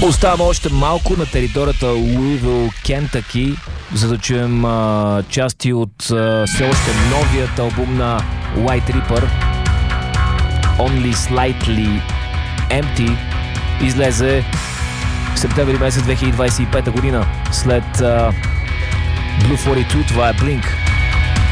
Оставаме още малко на територията Луивил, Кентъки, за да чуем части от все още новият албум на White Reaper, Only Slightly Empty. Излезе в септември месец 2025 година след Blue 42. Това е Blink.